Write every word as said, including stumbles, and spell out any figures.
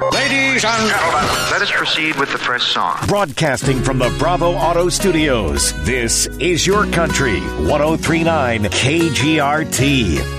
Ladies and gentlemen, let us proceed with the first song. Broadcasting from the Bravo Auto Studios, this is Your Country, one oh three point nine K G R T.